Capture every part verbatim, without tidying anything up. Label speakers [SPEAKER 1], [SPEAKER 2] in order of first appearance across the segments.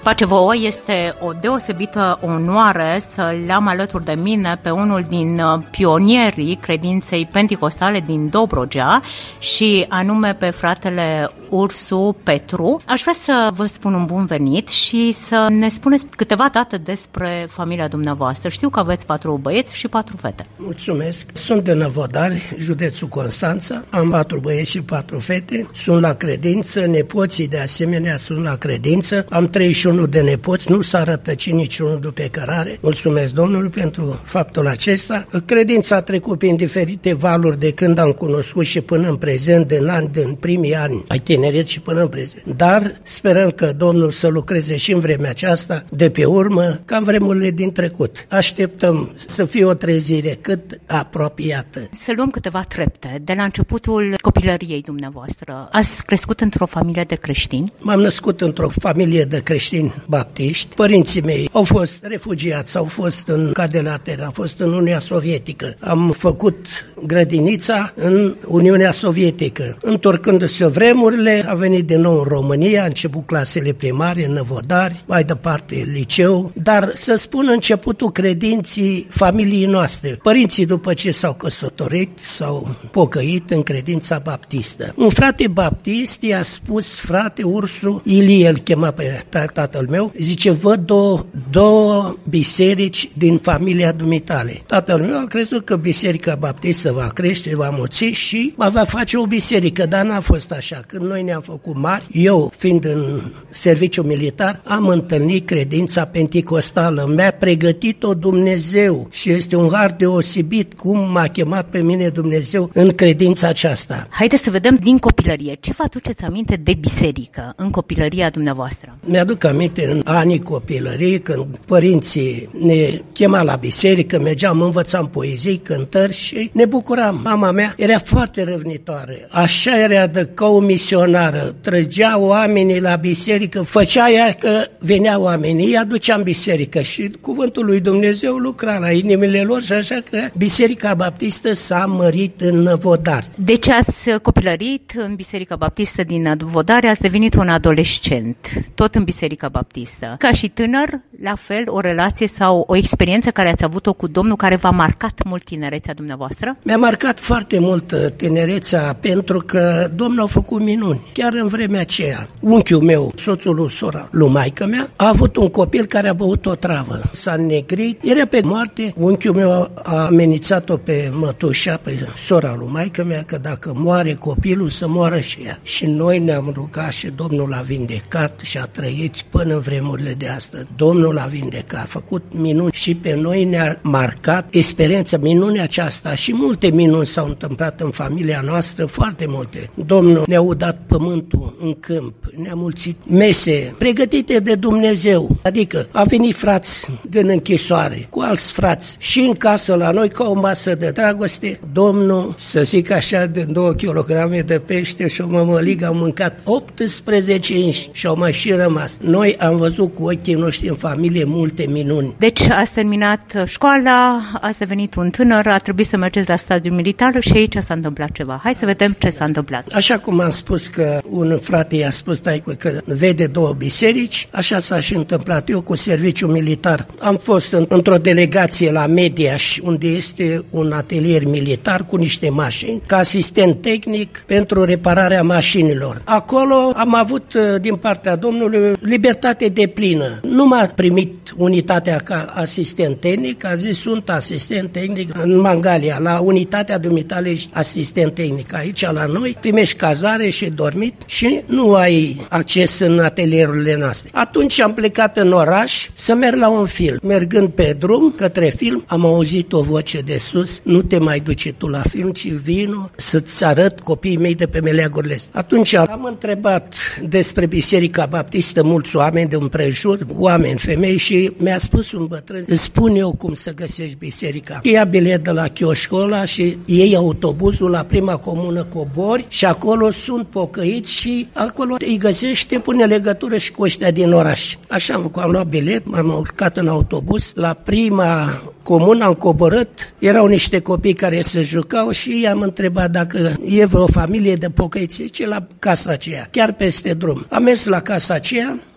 [SPEAKER 1] Face vouă, este o deosebită onoare să-l am alături de mine pe unul din pionierii credinței penticostale din Dobrogea și anume pe fratele Ursu Petru. Aș vrea să vă spun un bun venit și să ne spuneți câteva date despre familia dumneavoastră. Știu că aveți patru băieți și patru fete.
[SPEAKER 2] Mulțumesc. Sunt de Năvodari, județul Constanța. Am patru băieți și patru fete. Sunt la credință, nepoții de asemenea sunt la credință. Am treizeci și unu de nepoți, nu s-a rătăcit niciunul după cărare. Mulțumesc Domnului pentru faptul acesta. Credința a trecut prin diferite valuri de când am cunoscut și până în prezent, din ani, din primii ani ai tineret și până în prezent. Dar sperăm că Domnul să lucreze și în vremea aceasta, de pe urmă, ca în vremurile din trecut. Așteptăm să fie o trezire cât apropiată.
[SPEAKER 1] Să luăm câteva trepte de la începutul copilăriei dumneavoastră. Ați crescut într-o familie de creștini?
[SPEAKER 2] M-am născut într-o familie de creștini baptiști. Părinții mei au fost refugiați, au fost în Cadelater, au fost în Uniunea Sovietică. Am făcut grădinița în Uniunea Sovietică. Întorcându-se vremurile, a venit din nou în România, a început clasele primare în Năvodari, mai departe liceu, dar să spun începutul credinții familiei noastre. Părinții după ce s-au căsătorit, s-au pocăit în credința baptistă. Un frate baptist i-a spus, frate Ursu, Ilie îl chema pe tatăl meu, zice, văd două, două biserici din familia dumitale. Tatăl meu a crezut că biserica baptistă va crește, va mulți și va face o biserică, dar n-a fost așa. Când noi ne-am făcut mari, eu fiind în serviciu militar, am întâlnit credința penticostală. Mi-a pregătit-o Dumnezeu și este un har deosebit cum m-a chemat pe mine Dumnezeu în credința aceasta.
[SPEAKER 1] Haideți să vedem din copilărie. Ce vă aduceți aminte de biserică în copilăria dumneavoastră?
[SPEAKER 2] Mi-aduc aminte în anii copilării, când părinții ne chema la biserică, mergeam, învățam poezii, cântări și ne bucuram. Mama mea era foarte răvnitoare. Așa era de ca o misionară. Trăgea oamenii la biserică, făcea ea că veneau oamenii, îi aducea în biserică și cuvântul lui Dumnezeu lucra la inimile lor și așa că Biserica Baptistă s-a mărit în Năvodari.
[SPEAKER 1] Deci ați copilărit în Biserica Baptistă din Năvodari, ați devenit un adolescent, tot în Biserica Baptistă. Ca și tânăr, la fel, o relație sau o experiență care ați avut-o cu Domnul care v-a marcat mult tinerețea dumneavoastră?
[SPEAKER 2] Mi-a marcat foarte mult tinerețea pentru că Domnul a făcut minuni. Chiar în vremea aceea, unchiul meu, soțul lui sora lui maică mea, a avut un copil care a băut o travă. S-a negrit, era pe moarte. Unchiul meu a amenințat-o pe mătușa, pe sora lui maică mea, că dacă moare copilul, să moară și ea. Și noi ne-am rugat și Domnul a vindecat și a trăit până în vremurile de astăzi. Domnul a vindecat, a făcut minuni și pe noi ne-a marcat experiența, minunea aceasta și multe minuni s-au întâmplat în familia noastră, foarte multe. Domnul ne-a udat pământul în câmp, ne-a mulțit mese pregătite de Dumnezeu, adică a venit frați din închisoare cu alți frați și în casă la noi ca o masă de dragoste. Domnul, să zic așa, de două kilograme de pește și o mămăligă am mâncat optsprezece inși și au mai și rămas. Noi am văzut cu ochii noștri în familie multe minuni.
[SPEAKER 1] Deci ați terminat școala, ați devenit un tânăr, a trebuit să mergeți la stadiul militar și aici s-a întâmplat ceva. Hai să vedem ce s-a întâmplat.
[SPEAKER 2] Așa cum am spus că un frate i-a spus că vede două biserici, așa s-a și întâmplat. Eu cu serviciu militar am fost în, într-o delegație la Mediaș, unde este un atelier militar cu niște mașini, ca asistent tehnic pentru repararea mașinilor. Acolo am avut din partea Domnului libertate deplină. Nu m-a primit unitatea ca asistent tehnic, a zis sunt asistent tehnic în Mangalia, la unitatea dumitale ești asistent tehnic. Aici la noi primești cazare și dormit și nu ai acces în atelierurile noastre. Atunci am plecat în oraș să merg la un film. Mergând pe drum către film, am auzit o voce de sus, nu te mai duce tu la film, ci vino să-ți arăt copiii mei de pe meleagurile astea. Atunci am întrebat despre Biserica Baptistă mulți oameni de împrejur, oameni, femei și mi-a spus un bătrân, îți spun eu cum să găsești biserica. Ia bilet de la chioșcul ăla și iei autobuzul la prima comună Cobori și acolo sunt pocăiți și acolo îi găsești, te pune legătură și cu ăștia din oraș. Așa am făcut, am luat bilet, m-am urcat în autobuz, la prima comună am coborât, erau niște copii care se jucau și i-am întrebat dacă e vreo familie de pocăiți, ce la casa aceea, chiar peste drum. Am mers la casa aceea,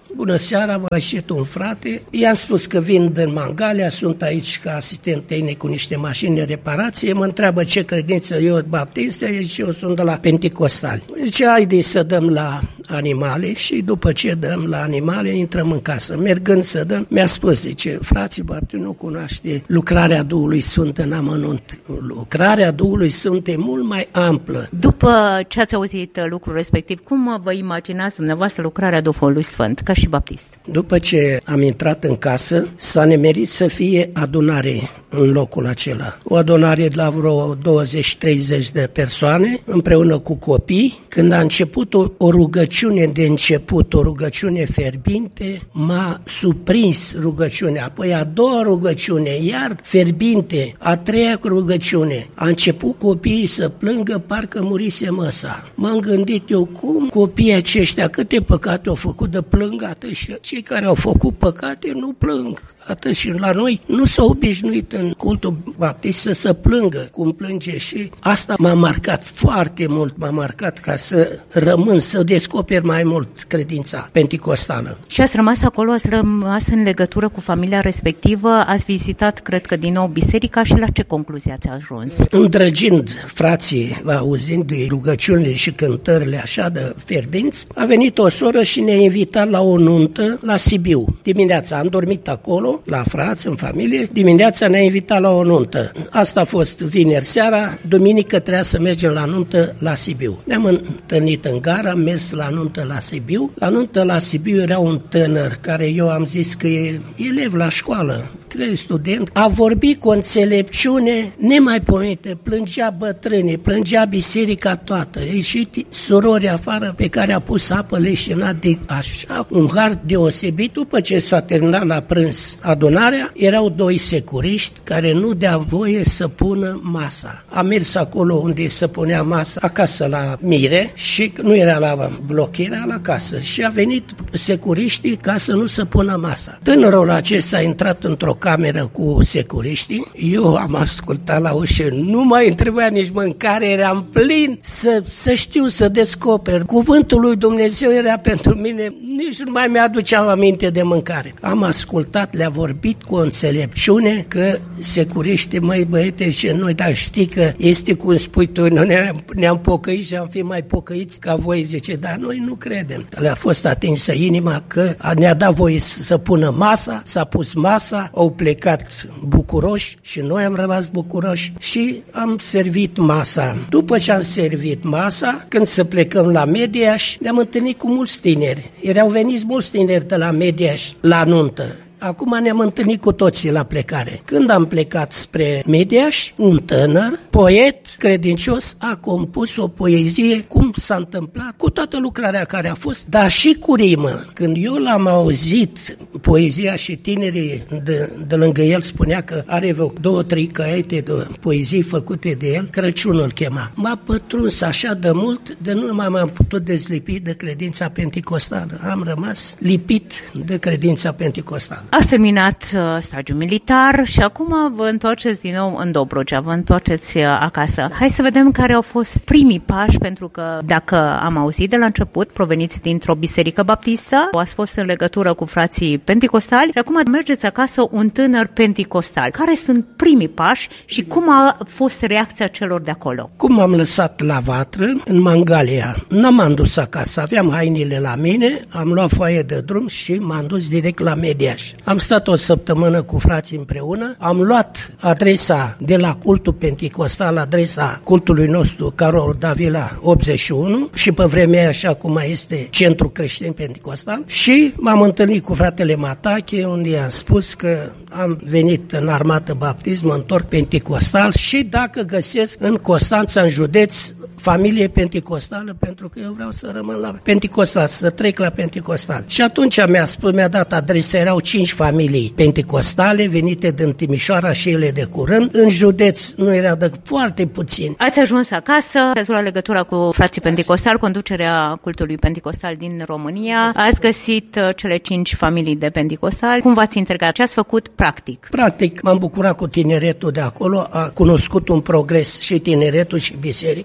[SPEAKER 2] bună seara, vă aștept un frate. I-am spus că vin din Mangalia, sunt aici ca asistent tehnic cu niște mașini de reparație, mă întreabă ce credință eu baptistă, și eu sunt de la Penticostali. Zice, haide să dăm la animale și după ce dăm la animale, intrăm în casă. Mergând să dăm, mi-a spus, zice, frații baptiști nu cunoaște lucrarea Duhului Sfânt în amănunt. Lucrarea Duhului Sfânt e mult mai amplă.
[SPEAKER 1] După ce ați auzit lucrul respectiv, cum vă imaginați dumneavoastră lucrarea Duhului Sfânt, ca și baptist?
[SPEAKER 2] După ce am intrat în casă, s-a nemerit să fie adunare în locul acela. O adunare de la vreo douăzeci treizeci de persoane, împreună cu copii. Când a început o, o rugăciune de început, o rugăciune fierbinte, m-a surprins rugăciunea. Apoi a doua rugăciune, iar fierbinte, a treia rugăciune. A început copiii să plângă, parcă murise măsa. M-am gândit eu, cum copiii aceștia, câte păcate au făcut de plâng atât, și cei care au făcut păcate nu plâng. Atât și la noi nu s-a obișnuit în cultul baptist să se plângă cum plânge, și asta m-a marcat foarte mult, m-a marcat ca să rămân, să descoper mai mult credința penticostală.
[SPEAKER 1] Și ați rămas acolo, ați rămas în legătură cu familia respectivă, ați vizitat, cred că din nou, biserica, și la ce concluzie ați ajuns?
[SPEAKER 2] Îndrăgind frații, auzind de rugăciunile și cântările așa de fierbinți, a venit o soră și ne-a invitat la o nuntă la Sibiu. Dimineața am dormit acolo, la frați, în familie, dimineața ne-a invitat la o nuntă. Asta a fost vineri seara, duminică trebuia să mergem la nuntă la Sibiu. Ne-am întâlnit în gara, am mers la nuntă la Sibiu. La nuntă la Sibiu era un tânăr care eu am zis că e elev la școală, că e student, a vorbit cu o înțelepciune nemaipomenită, plângea bătrânii, plângea biserica toată, a ieșit surori afară pe care a pus apă leșinat de așa, un har deosebit. După ce s-a terminat la prânz adunarea, erau doi securiști care nu dea voie să pună masa. A mers acolo unde se punea masa, acasă la Mire, și nu era la bloc, era la casă, și a venit securiștii ca să nu se pună masa. Tânărul acesta a intrat într-o cameră cu securiștii, eu am ascultat la ușă, nu mai trebuia nici mâncare, eram plin să, să știu, să descoper. Cuvântul lui Dumnezeu era pentru mine, nici nu mai mi-aduceam aminte de mâncare. Am ascultat, le-a vorbit cu o înțelepciune că securiștii, măi băiete, și noi, dar știi că este cum spui tu, noi ne-am, ne-am pocăit și am fi mai pocăiți ca voi, zice, dar noi nu credem. Le-a fost atinsă inima că ne-a dat voie să pună masa, s-a pus masa, au plecat bucuroși și noi am rămas bucuroși și am servit masa. După ce am servit masa, când să plecăm la Mediaș, ne-am întâlnit cu mulți tineri. Erau veniți mulți tineri de la Mediaș la nuntă. Acum ne-am întâlnit cu toții la plecare. Când am plecat spre Mediaș, un tânăr, poet credincios, a compus o poezie, cum s-a întâmplat, cu toată lucrarea care a fost, dar și cu rimă. Când eu l-am auzit, poezia, și tinerii de, de lângă el spunea că are vreo două, trei caiete de poezii făcute de el, Crăciunul îl chema. M-a pătruns așa de mult, de nu m-am putut dezlipi de credința penticostală. Am rămas lipit de credința penticostală.
[SPEAKER 1] Ați terminat uh, stagiul militar și acum vă întoarceți din nou în Dobrogea, vă întoarceți uh, acasă. Hai să vedem care au fost primii pași, pentru că, dacă am auzit de la început, proveniți dintr-o biserică baptistă, ați fost în legătură cu frații penticostali și acum mergeți acasă un tânăr penticostal. Care sunt primii pași și cum a fost reacția celor de acolo?
[SPEAKER 2] Cum am lăsat la vatră în Mangalia, nu m-am dus acasă, aveam hainele la mine, am luat foaie de drum și m-am dus direct la Mediaș. Am stat o săptămână cu frații împreună, am luat adresa de la cultul penticostal, adresa cultului nostru Carol Davila optzeci și unu, și pe vremea aia, așa cum mai este Centrul Creștin Penticostal, și m-am întâlnit cu fratele Matache, unde i-am spus că am venit în armată baptist, mă întorc penticostal și dacă găsesc în Constanța, în județ, familie penticostală, pentru că eu vreau să rămân la penticostal, să trec la penticostal. Și atunci mi-a spus, mi-a dat adresa, erau cinci familii penticostale venite din Timișoara și ele de curând. În județ nu era de foarte puțin.
[SPEAKER 1] Ați ajuns acasă, ați luat legătura cu frații penticostali, conducerea cultului penticostal din România, ați găsit cele cinci familii de penticostali. Cum v-ați integrat? Ce ați făcut practic?
[SPEAKER 2] Practic m-am bucurat cu tineretul de acolo, a cunoscut un progres și tineretul și biserica, de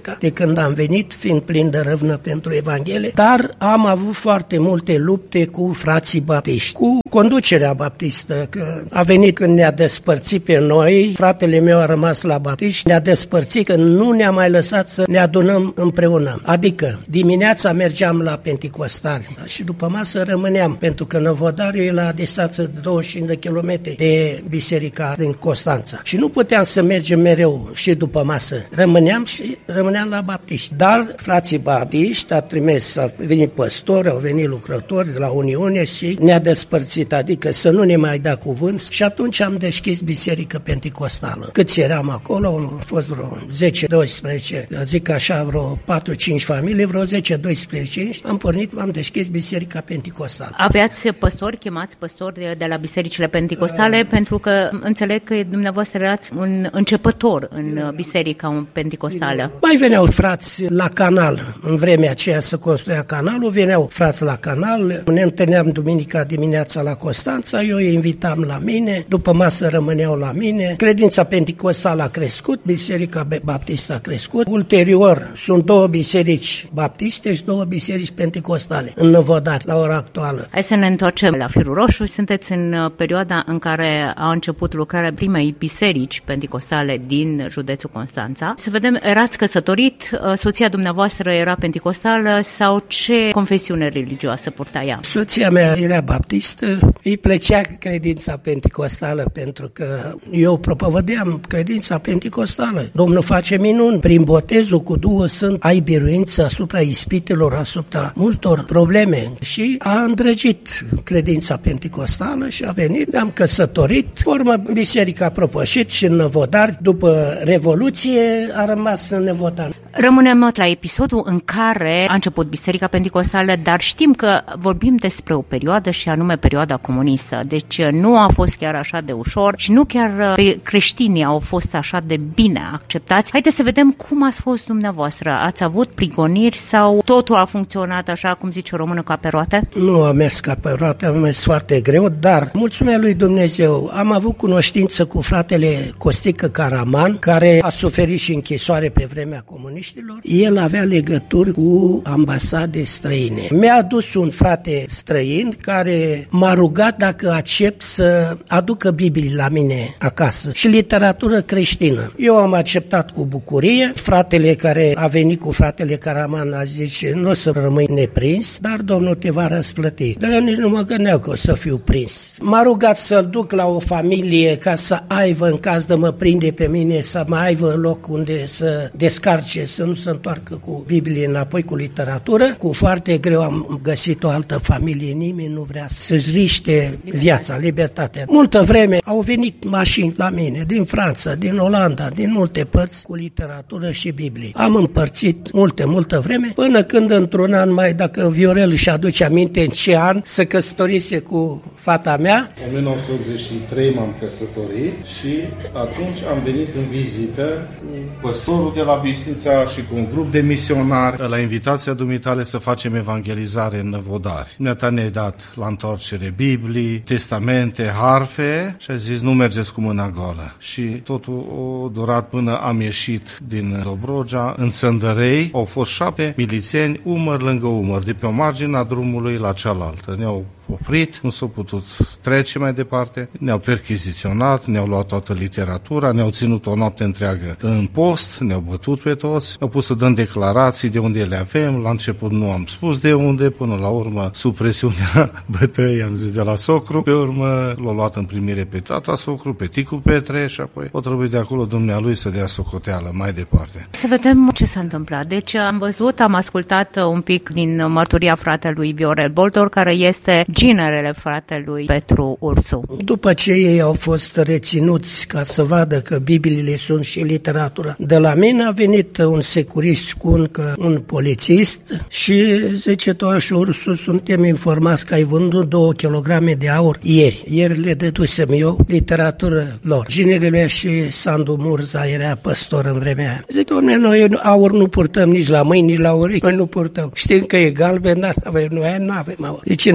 [SPEAKER 2] când am venit, fiind plin de râvnă pentru Evanghelie, dar am avut foarte multe lupte cu frații baptiști, cu conducerea baptistă, că a venit când ne-a despărțit pe noi, fratele meu a rămas la baptiști, ne-a despărțit că nu ne-a mai lăsat să ne adunăm împreună. Adică dimineața mergeam la Penticostali și după masă rămâneam, pentru că Năvodariu e la distanță de douăzeci și cinci de kilometri de biserica din Constanța. Și nu puteam să mergem mereu și după masă. Rămâneam și rămâneam la baptiști. Dar frații baptiști a trimis, a venit păstori, au venit lucrători de la Uniune și ne-a despărțit, adică să nu ne mai da cuvânt. Și atunci am deschis biserică penticostală. Câți eram acolo? Au fost vreo zece doisprezece, zic așa, vreo patru-cinci familii, vreo zece doisprezece. Am pornit, am deschis biserica penticostală.
[SPEAKER 1] Aveați păstori, chemați păstori de, de la bisericile penticostale, uh, pentru că înțeleg că dumneavoastră erați un începător în biserica penticostală.
[SPEAKER 2] Mai veneau frați la canal, în vremea aceea să construia canalul, veneau frați la canal, ne întâlneam duminica dimineața la Constanța, eu îi invitam la mine, după masă rămâneau la mine. Credința penticostală a crescut, biserica baptistă a crescut. Ulterior sunt două biserici baptiste și două biserici penticostale în Năvodari, la ora actuală.
[SPEAKER 1] Hai să ne întoarcem la Firul Roșu. Sunteți în perioada în care a început lucrarea primei biserici penticostale din județul Constanța. Să vedem, erați căsătorit, soția dumneavoastră era penticostală sau ce confesiune religioasă purta ea?
[SPEAKER 2] Soția mea era baptistă, îi plăcea credința penticostală pentru că eu propovădeam credința penticostală. Domnul face minuni, prin botezul cu Duhul Sfânt ai biruință asupra ispitelor, asupra multor probleme și a îndrăgit credința penticostală și a venit, ne-am căsătorit, urmă biserica a propășit și în Năvodari, după Revoluție a rămas în Năvodari.
[SPEAKER 1] Rămânem la episodul în care a început biserica penticostală, dar știm că vorbim despre o perioadă și anume perioada comunistă, deci nu a fost chiar așa de ușor și nu chiar creștinii au fost așa de bine acceptați. Haideți să vedem cum ați fost dumneavoastră. Ați avut prigoniri sau totul a funcționat așa, cum zice o română, ca pe roate?
[SPEAKER 2] Nu a mers ca pe roate, a mers foarte greu, dar mulțumea lui Dumnezeu. Am avut cunoștință cu fratele Costică Caraman, care a suferit și închisoare pe vremea comuniștilor. El avea legături cu ambasade străine. Mi-a adus un frate străin care m-a rugat dacă accept să aducă Biblii la mine acasă și literatură creștină. Eu am acceptat cu bucurie. Fratele care a venit cu fratele Caraman a zis, nu o să rămâi neprins, dar Domnul te va răsplăti. Dar eu nici nu mă gândeam că o să fiu prins. M-a rugat să-l duc la o familie ca să aibă, în caz de mă prinde pe mine, să mai aibă loc unde să descarce, să nu se întoarcă cu Biblie înapoi, cu literatură. Cu foarte greu am găsit o altă familie, nimeni nu vrea să-și riște viața, libertatea. Multă vreme au venit mașini la mine, din Franța, din Olanda, din multe părți, cu literatură și Biblie. Am împărțit multe, multă vreme, până când într-un an mai, dacă Viorel își aduce aminte în ce an se căsătorise cu fata mea.
[SPEAKER 3] În nouăsprezece optzeci și trei m-am căsătorit și atunci am venit în vizită cu păstorul de la Bistrița și cu un grup de misionari la invitația dumitale să facem evangelizare în Năvodari. Dumneata ne-a dat la întoarcere Biblii, testamente, harfe și a zis nu mergeți cu mâna goală. Și totul a durat până am ieșit din Dobrogea. În Țăndărei au fost șapte milițieni umăr lângă umăr, de pe o marginea drumului la cealaltă. Ne-au oprit, nu s-au putut trece mai departe, ne-au perchiziționat, ne-au luat toată literatura, ne-au ținut o noapte întreagă în post, ne-au bătut pe toți, ne-au pus să dăm declarații de unde le avem, la început nu am spus de unde, până la urmă, sub presiunea bătăii, am zis de la socru, pe urmă l-au luat în primire pe tata socru, pe Ticu Petre și apoi o trebuie de acolo dumnealui să dea socoteală mai departe.
[SPEAKER 1] Să vedem ce s-a întâmplat. Deci am văzut, am ascultat un pic din mărturia fratelui Viorel Boldor, care este ginerele fratelui Petru Ursu.
[SPEAKER 2] După ce ei au fost reținuți ca să vadă că Bibliile sunt și literatură, de la mine a venit un securist cu încă un polițist și zice, Toaș Ursu, suntem informați că ai vândut două kilograme de aur ieri. Ieri le dădusem eu literatură lor. Ginerele și Sandu Murza era păstor în vremea aia. Zic, doamne, noi aur nu purtăm nici la mâini, nici la urechi, noi nu purtăm. Știm că e galben, dar noi nu avem aur. Zice, ne dați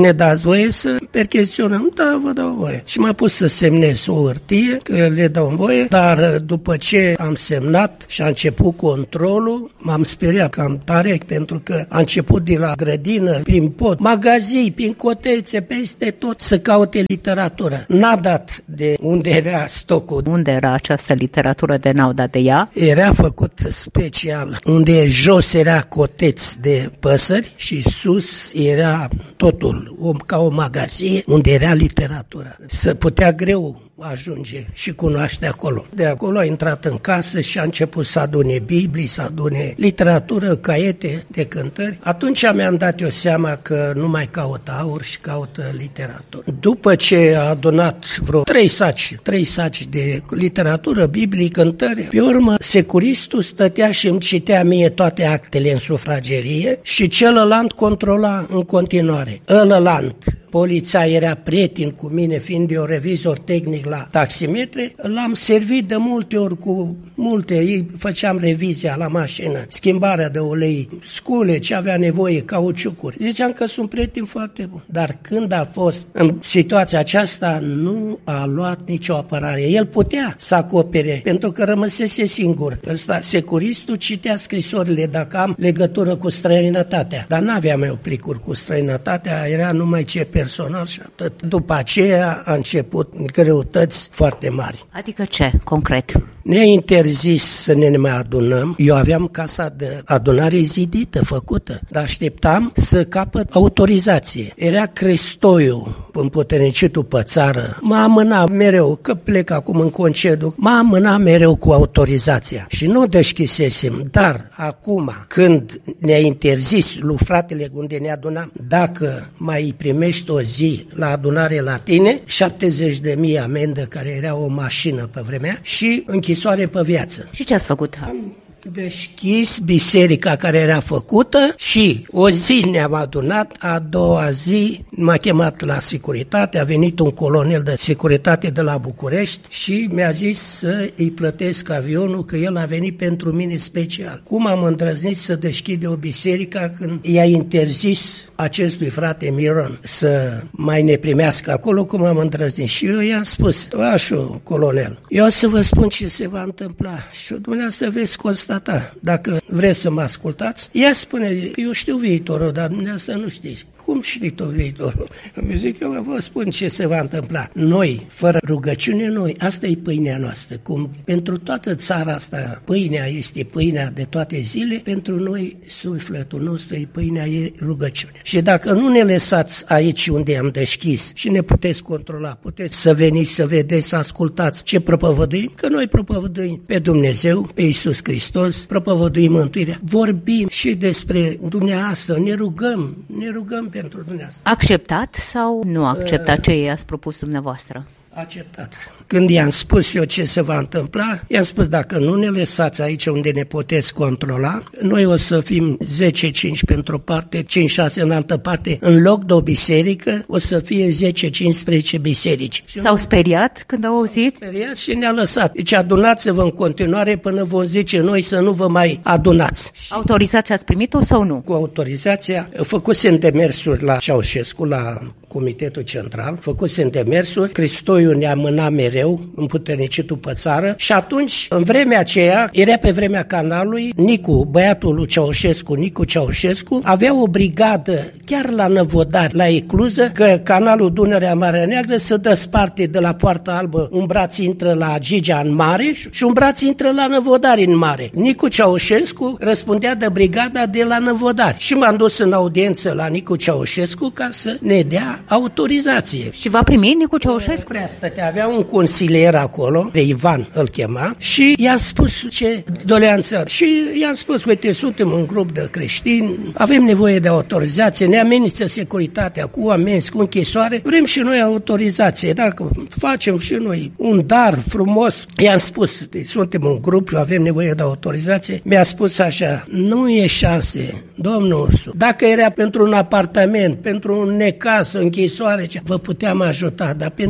[SPEAKER 2] voie să percheziționăm? Da, vă dau voie. Și m-a pus să semnez o hârtie, că le dau voie, dar după ce am semnat și a început controlul, m-am speriat cam tare, pentru că a început de la grădină, prin pod, magazii, prin cotețe, peste tot, să caute literatură. N-a dat de unde era stocul.
[SPEAKER 1] Unde era această literatură de n-au dat de ea?
[SPEAKER 2] Era făcut special, unde jos era coteț de păsări și sus era totul, ca o magazie unde era literatură. Se putea greu ajunge și cunoaște acolo. De acolo a intrat în casă și a început să adune Biblii, să adune literatură, caiete de cântări. Atunci mi-am dat eu seama că nu mai caută aur și caută literatură. După ce a adunat vreo trei saci, trei saci de literatură, Biblii, cântări, pe urmă securistul stătea și îmi citea mie toate actele în sufragerie și celălalt controla în continuare. Ălălant, poliția era prieten cu mine, fiind eu revizor tehnic la taximetre, l-am servit de multe ori cu multe, ei făceam revizia la mașină, schimbarea de ulei, scule, ce avea nevoie, cauciucuri. Ziceam că sunt prieten foarte bun. Dar când a fost în situația aceasta, nu a luat nicio apărare. El putea să acopere, pentru că rămăsese singur. Ăsta, securistul, citea scrisorile dacă am legătură cu străinătatea, dar n-aveam eu plicuri cu străinătatea, era numai ce personal și atât. După aceea a început greutăți foarte mari.
[SPEAKER 1] Adică ce, concret?
[SPEAKER 2] Ne-a interzis să ne mai adunăm. Eu aveam casa de adunare zidită, făcută, dar așteptam să capăt autorizație. Era Cristoiu, împuternicitul pe țară. M-a amânat mereu, că plec acum în concediu, m-a amânat mereu cu autorizația. Și nu deschisesem, dar acum, când ne-a interzis lui fratele unde ne adunam, dacă mai primești o zi la adunare la tine, șaptezeci de mii amendă, care era o mașină pe vremea, și închisoare pe viață.
[SPEAKER 1] Și ce ați făcut?
[SPEAKER 2] Am deschis biserica care era făcută și o zi ne-am adunat, a doua zi m-a chemat la securitate, a venit un colonel de securitate de la București și mi-a zis să îi plătesc avionul, că el a venit pentru mine special. Cum am îndrăznit să deschide o biserică când i-a interzis acestui frate Miron să mai ne primească acolo, cum am îndrăznit? Și eu i-am spus, toașul colonel, eu o să vă spun ce se va întâmpla și dumneavoastră veți constata. Dacă vreți să mă ascultați, ea spune, eu știu viitorul, dar dumneavoastră nu știți. Cum știi tu viitorul? Eu zic, eu vă spun ce se va întâmpla. Noi, fără rugăciune, noi, asta e pâinea noastră. Cum pentru toată țara asta, pâinea este pâinea de toate zile, pentru noi, sufletul nostru, e pâinea, e rugăciune. Și dacă nu ne lăsați aici unde am deschis și ne puteți controla, puteți să veniți, să vedeți, să ascultați ce propovăduim, că noi propovăduim pe Dumnezeu, pe Iisus Hristos, propovăduim mântuirea, vorbim și despre dumneavoastră, ne rugăm, ne rugăm pentru dumneavoastră.
[SPEAKER 1] Acceptat sau nu acceptat ce i-ați propus dumneavoastră?
[SPEAKER 2] Acceptat. Când i-am spus eu ce se va întâmpla, i-am spus, dacă nu ne lăsați aici unde ne puteți controla, noi o să fim zece cinci pentru o parte, cinci șase în altă parte, în loc de o biserică, o să fie zece cincisprezece biserici.
[SPEAKER 1] S-au speriat când au auzit?
[SPEAKER 2] Speriat și ne-a lăsat. Deci adunați-vă în continuare până vom zice noi să nu vă mai adunați.
[SPEAKER 1] Autorizația ați primit-o sau nu?
[SPEAKER 2] Cu autorizația, făcusem demersuri la Ceaușescu, la Comitetul Central, făcusem demersuri, Cristoiu ne-a mânat mereu, împuternicitul pe țară, și atunci, în vremea aceea, era pe vremea canalului, Nicu, băiatul lui Ceaușescu, Nicu Ceaușescu, avea o brigadă chiar la Năvodari, la Ecluză, că canalul Dunărea Marea Neagră se desparte de la Poarta Albă, un braț intră la Gigea în mare și un braț intră la Năvodari în mare. Nicu Ceaușescu răspundea de brigada de la Năvodari și m-am dus în audiență la Nicu Ceaușescu ca să ne dea autorizație.
[SPEAKER 1] Și va primi Nicu Ceaușescu?
[SPEAKER 2] Prea stătea, avea un consilier acolo, de Ivan îl chema, și i-a spus ce doleanță. Și i-a spus, uite, suntem un grup de creștini, avem nevoie de autorizație, ne amenință securitatea cu amenzi, cu închisoare, vrem și noi autorizație, dacă facem și noi un dar frumos. I-am spus, suntem un grup, avem nevoie de autorizație. Mi-a spus așa, nu e șanse, domnul Ursu, dacă era pentru un apartament, pentru un necas, închisoare, vă puteam ajuta, dar pentru biserică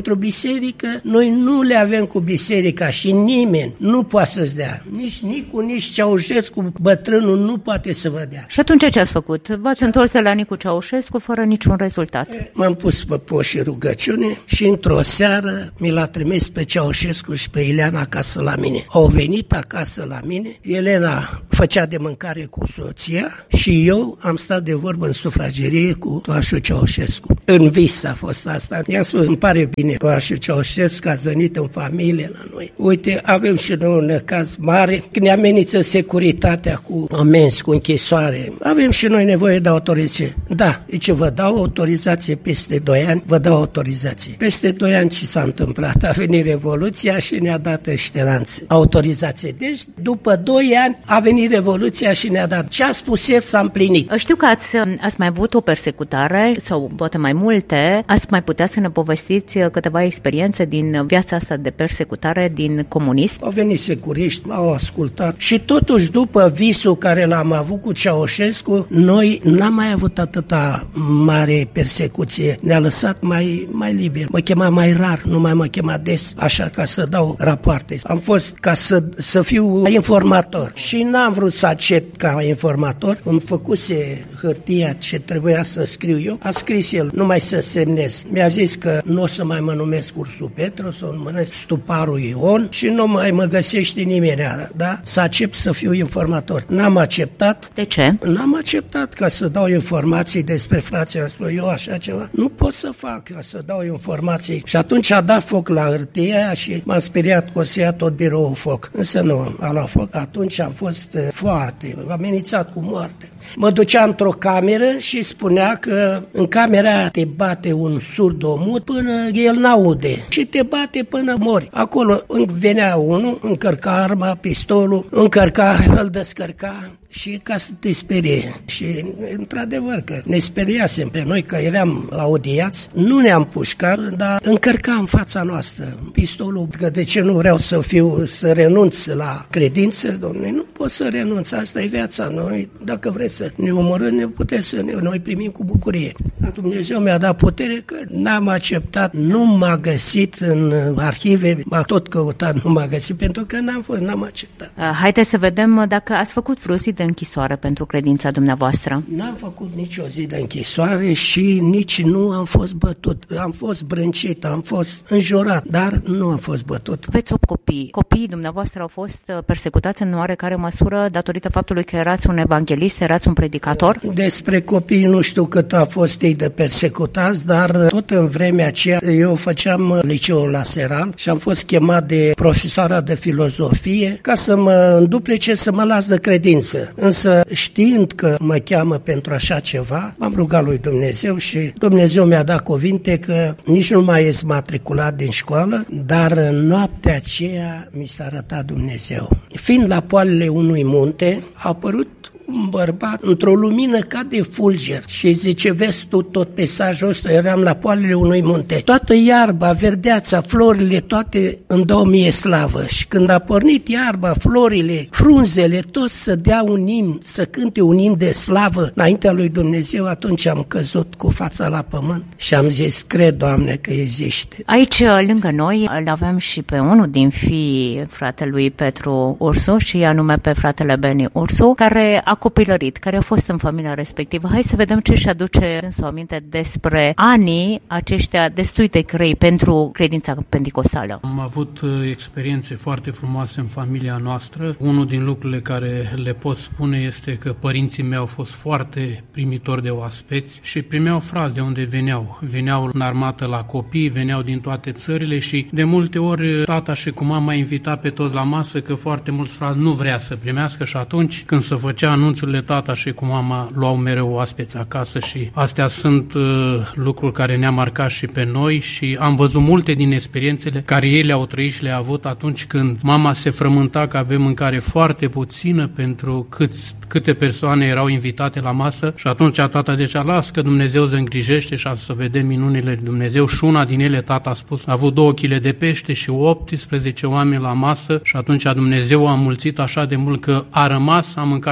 [SPEAKER 2] biserică, noi nu le avem cu biserica și nimeni nu poate să-ți dea. Nici Nicu, nici Ceaușescu, bătrânul, nu poate să vă dea.
[SPEAKER 1] Și atunci ce ați făcut? V-ați întors la Nicu Ceaușescu fără niciun rezultat.
[SPEAKER 2] M-am pus pe poșii rugăciune și într-o seară mi l-a trimis pe Ceaușescu și pe Ileana acasă la mine. Au venit acasă la mine, Elena făcea de mâncare cu soția și eu am stat de vorbă în sufragerie cu Toașu Ceaușescu. În vis a fost asta. I-am spus, îmi pare bine, Toașu Ceaușescu, că ați venit în familie la noi. Uite, avem și noi un caz mare, când ne amenință securitatea cu amenzi, cu închisoare. Avem și noi nevoie de autorizație. Da, deci vă dau autorizație peste doi ani, vă dau autorizație. Peste doi ani ce s-a întâmplat? A venit Revoluția și ne-a dat ăștelanță autorizație. Deci, după doi ani a venit Revoluția și ne-a dat. Ce a spus el s-a împlinit.
[SPEAKER 1] Știu că ați, ați mai avut o persecutare, sau poate mai multe. Ați mai putea să ne povestiți câteva experiențe din viața asta de persecutare din comunism?
[SPEAKER 2] Au venit securiști, m-au ascultat și totuși după visul care l-am avut cu Ceaușescu, noi n-am mai avut atâta mare persecuție. Ne-a lăsat mai, mai liber. Mă chema mai rar, nu mai mă chema des, așa ca să dau rapoarte. Am fost ca să, să fiu informator și n-am vrut să accept ca informator. Îmi făcuse hârtia ce trebuia să scriu eu. A scris el, numai să semnez. Mi-a zis că nu o să mai mă numesc Ursu Petru, o să mă numesc Stuparu Ion și nu mai mă găsește nimeni, da? Să accept să fiu informator. N-am acceptat.
[SPEAKER 1] De ce?
[SPEAKER 2] N-am acceptat ca să dau informații despre frații. Am spus, eu așa ceva nu pot să fac, ca să dau informații. Și atunci a dat foc la hârtia aia și m-am speriat că o să ia tot biroul foc. Însă nu, a luat foc. Atunci am fost foarte amenințat cu moarte. Mă ducea într-o cameră și spunea că în camera aia te bate un surdomut până el n-aude și te bate până mori. Acolo venea unul, încărca arma, pistolul, încărca, îl descărca și ca să te sperie. Și într-adevăr că ne speriasem pe noi că eram audiați, nu ne-am pușcat, dar încărca în fața noastră pistolul, că de ce nu vreau să fiu, să renunț la credință, dom'le, nu pot să renunț, asta e viața. Noi, dacă vreți să ne omorâm, ne puteți să ne, noi primim cu bucurie. Dar Dumnezeu mi-a dat putere că n-am acceptat, nu m-a găsit în arhive, m-a tot căutat, nu m-a găsit, pentru că n-am fost, n-am acceptat.
[SPEAKER 1] Haideți să vedem dacă ați făcut vreo zi de închisoare pentru credința dumneavoastră.
[SPEAKER 2] N-am făcut nicio zi de închisoare și nici nu am fost bătut. Am fost brâncit, am fost înjurat, dar nu am fost bătut.
[SPEAKER 1] Aveți opt copii. Copiii dumneavoastră au fost persecutați în oarecare măsură datorită faptului că erați un evanghelist, erați un predicator?
[SPEAKER 2] Despre copii nu știu cât a fost ei de persecutați, dar tot în vremea aceea eu făceam liceul la Seral și am fost chemat de profesoara de filozofie ca să mă înduplece, să mă las de credință. Însă știind că mă cheamă pentru așa ceva, m-am rugat lui Dumnezeu și Dumnezeu mi-a dat cuvinte că nici nu mai ești matriculat din școală, dar în noaptea aceea mi s-a arătat Dumnezeu. Fiind la poalele unui munte, a apărut un bărbat într-o lumină ca de fulger și zice, vezi tu tot peisajul ăsta, eram la poalele unui munte. Toată iarba, verdeața, florile, toate îmi dau mie slavă. Și când a pornit iarba, florile, frunzele, tot să dea un imn, să cânte un imn de slavă înaintea lui Dumnezeu, atunci am căzut cu fața la pământ și am zis, cred, Doamne, că există.
[SPEAKER 1] Aici, lângă noi, îl avem și pe unul din fii fratelui Petru Ursu și anume pe fratele Beni Ursu, care a copilărit, care a fost în familia respectivă. Hai să vedem ce își aduce însă aminte despre anii aceștia destui de grei pentru credința penticostală.
[SPEAKER 4] Am avut experiențe foarte frumoase în familia noastră. Unul din lucrurile care le pot spune este că părinții mei au fost foarte primitori de oaspeți și primeau frați de unde veneau. Veneau în armată la copii, veneau din toate țările și de multe ori tata și cu mama invita pe toți la masă, că foarte mulți frați nu vrea să primească și atunci când se făcea anunțurile, tata și cu mama luau mereu oaspeți acasă și astea sunt uh, lucruri care ne-a marcat și pe noi și am văzut multe din experiențele care ei le-au trăit și le-au avut atunci când mama se frământa că avem mâncare foarte puțină pentru câți, câte persoane erau invitate la masă și atunci tata zicea, las că Dumnezeu se îngrijește și să vedem minunile lui Dumnezeu și una din ele, tata a spus, a avut două chile de pește și optsprezece oameni la masă și atunci Dumnezeu a mulțit așa de mult că a rămas, am mâncat și noi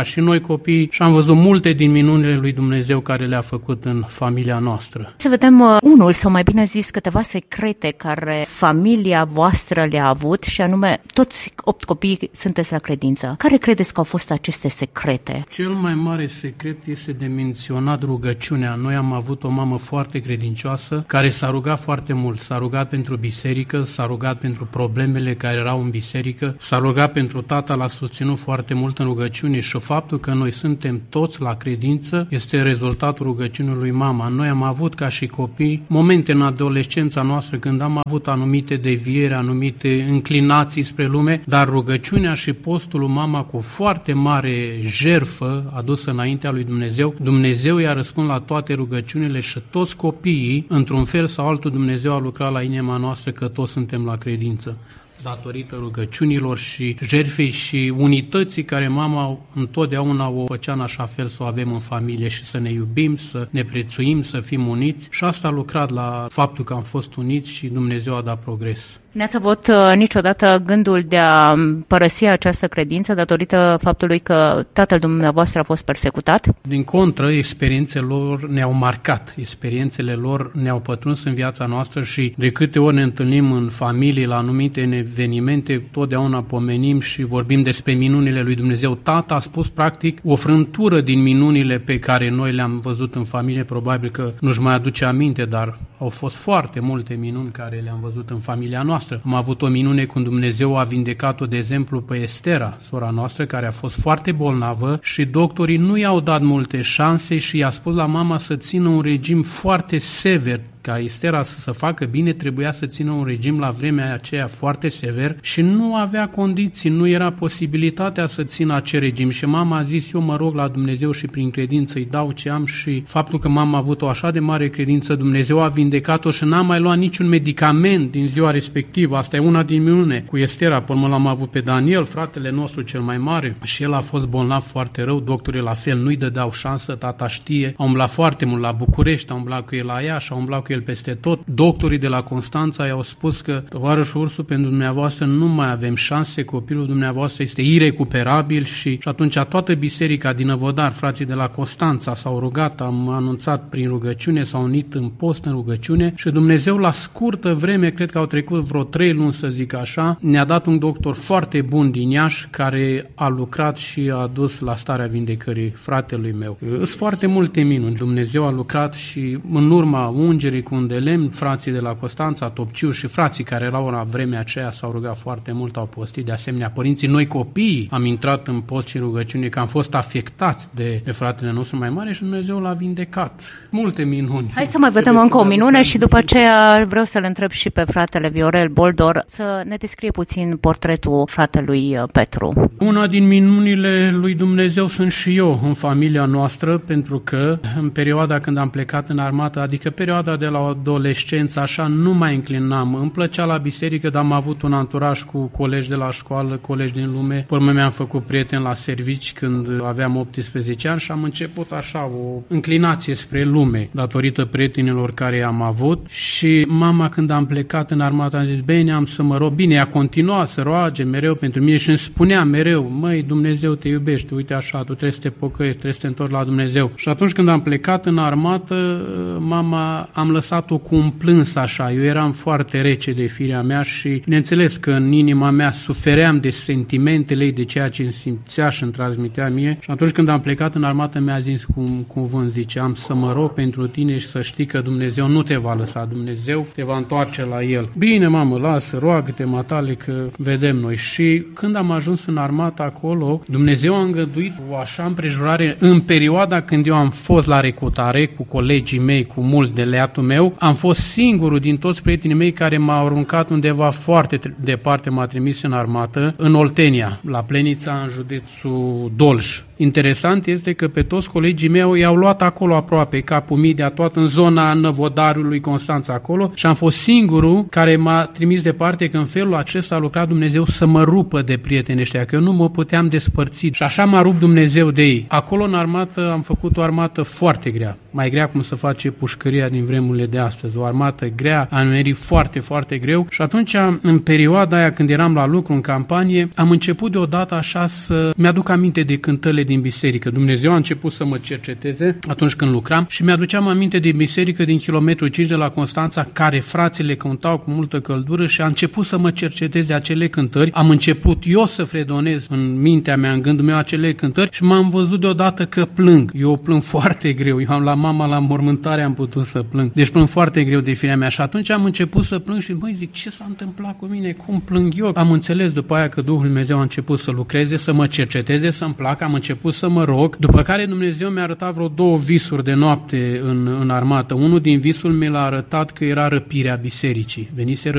[SPEAKER 4] copii și am văzut multe din minunile lui Dumnezeu care le-a făcut în familia noastră.
[SPEAKER 1] Să vedem uh, unul, sau mai bine zis, câteva secrete care familia voastră le-a avut, și anume, toți opt copii sunteți la credință. Care credeți că au fost aceste secrete?
[SPEAKER 4] Cel mai mare secret este de menționat rugăciunea. Noi am avut o mamă foarte credincioasă care s-a rugat foarte mult. S-a rugat pentru biserică, s-a rugat pentru problemele care erau în biserică, s-a rugat pentru tata, l-a susținut foarte mult în rugăciune și faptul că noi suntem toți la credință este rezultatul rugăciunii lui mama. Noi am avut ca și copii momente în adolescența noastră când am avut anumite devieri, anumite înclinații spre lume, dar rugăciunea și postul lui mama cu foarte mare jertfă adusă înaintea lui Dumnezeu, Dumnezeu i-a răspuns la toate rugăciunile și toți copiii, într-un fel sau altul, Dumnezeu a lucrat la inima noastră că toți suntem la credință, datorită rugăciunilor și jertfei și unității care mama întotdeauna o făcea în așa fel să o avem în familie și să ne iubim, să ne prețuim, să fim uniți, și asta a lucrat la faptul că am fost uniți și Dumnezeu a dat progres.
[SPEAKER 1] N-ați avut uh, niciodată gândul de a părăsi această credință datorită faptului că tatăl dumneavoastră a fost persecutat?
[SPEAKER 4] Din contră, experiențele lor ne-au marcat, experiențele lor ne-au pătruns în viața noastră și de câte ori ne întâlnim în familie la anumite evenimente, totdeauna pomenim și vorbim despre minunile lui Dumnezeu. Tata a spus practic o frântură din minunile pe care noi le-am văzut în familie, probabil că nu-și mai aduce aminte, dar au fost foarte multe minuni care le-am văzut în familia noastră. Am avut o minune când Dumnezeu a vindecat-o, de exemplu, pe Estera, sora noastră, care a fost foarte bolnavă și doctorii nu i-au dat multe șanse și i-a spus la mama să țină un regim foarte sever. Ca Estera să se facă bine, trebuia să țină un regim la vremea aceea foarte sever și nu avea condiții, nu era posibilitatea să țină acel regim. Și mama a zis, eu mă rog la Dumnezeu și prin credință îi dau ce am, și faptul că mama a avut o așa de mare credință, Dumnezeu a vindecat-o și n-a mai luat niciun medicament din ziua respectivă. Asta e una din minune. Cu Estera, până l-am avut pe Daniel, fratele nostru cel mai mare, și el a fost bolnav foarte rău, doctorii la fel nu-i dădeau șansă, tata știe, a umblat foarte mult la București, a umblat cu el la Iași, a umblat cu el peste tot. Doctorii de la Constanța i-au spus că, tovarășul Ursu, pentru dumneavoastră nu mai avem șanse, copilul dumneavoastră este irecuperabil, și, și atunci toată biserica din Năvodar, frații de la Constanța s-au rugat, am anunțat prin rugăciune, s-au unit în post, în rugăciune, și Dumnezeu la scurtă vreme, cred că au trecut vreo trei luni să zic așa, ne-a dat un doctor foarte bun din Iași care a lucrat și a dus la starea vindecării fratelui meu. Sunt foarte multe minuni. Dumnezeu a lucrat și în urma ungerii cu un de lemn, frații de la Constanța, Topciu și frații care erau la vremea aceea s-au rugat foarte mult, au postit, de asemenea părinții. Noi copiii am intrat în post și rugăciune, că am fost afectați de, de fratele nostru mai mare și Dumnezeu l-a vindecat. Multe minuni.
[SPEAKER 1] Hai să mai vedem încă o minune și după aceea vreau să-l întreb și pe fratele Viorel Boldor să ne descrie puțin portretul fratelui Petru.
[SPEAKER 4] Una din minunile lui Dumnezeu sunt și eu în familia noastră, pentru că în perioada când am plecat în armată, adică perioada de la adolescență, așa, nu mai înclinam. Îmi plăcea la biserică, dar am avut un anturaj cu colegi de la școală, colegi din lume. Pe urmă mi-am făcut prieteni la servici când aveam optsprezece ani și am început așa o înclinație spre lume, datorită prietenilor care am avut. Și mama, când am plecat în armată, a zis, bine, am să mă rog. Bine, a continuat să roage mereu pentru mine și îmi spunea mereu, măi, Dumnezeu te iubește, uite așa, tu trebuie să te pocăiești, trebuie să te întorci la Dumnezeu. Și atunci când am plecat în armată, mama, am lăsat-o cu un plâns așa. Eu eram foarte rece de firea mea și bineînțeles că în inima mea sufeream de sentimentele ei, de ceea ce îmi simțea și îmi transmitea mie. Și atunci când am plecat în armată, mi-a zis cu un cuvânt, zice, am să mă rog pentru tine și să știi că Dumnezeu nu te va lăsa, Dumnezeu te va întoarce la El. Bine, mamă, lasă, roagă-te, matale, că vedem noi. Și când am ajuns în armată acolo, Dumnezeu a îngăduit o așa împrejurare în perioada când eu am fost la recrutare cu colegii mei, cu mulți de leatul meu, am fost singurul din toți prietenii mei care m-au aruncat undeva foarte departe, m-a trimis în armată, în Oltenia, la Plenița, în județul Dolj. Interesant este că pe toți colegii mei i-au luat acolo aproape, Capul Midea, tot în zona Năvodarului, Constanța acolo, și am fost singurul care m-a trimis departe, că în felul acesta a lucrat Dumnezeu să mă rupă de prietenii ăștia, că eu nu mă puteam despărți și așa m-a rupt Dumnezeu de ei. Acolo în armată am făcut o armată foarte grea, mai grea cum se face pușcăria din vremurile de astăzi, o armată grea, am merit foarte, foarte greu și atunci, în perioada aia când eram la lucru în campanie, am început deodată așa să mi-aduc aminte de cântările din biserică. Dumnezeu a început să mă cerceteze atunci când lucram și mi-aduceam aminte de biserică din kilometru cinci de la Constanța, care frații le cântau cu multă căldură și a început să mă cerceteze acele cântări. Am început eu să fredonez în mintea mea, în gândul meu acele cântări și m-am văzut deodată că plâng. Eu plâng foarte greu. Eu am la mama la mormântare am putut să plâng. Deci plâng foarte greu de firea mea și atunci am început să plâng și băi, zic, ce s-a întâmplat cu mine? Cum plâng eu? Am înțeles după aia că Duhul Dumnezeu a început să lucreze, să mă cerceteze, să-mi placă, am început să mă rog, după care Dumnezeu mi-a arătat vreo două visuri de noapte în, în armată. Unul din visul mi l-a arătat că era răpirea bisericii. Venise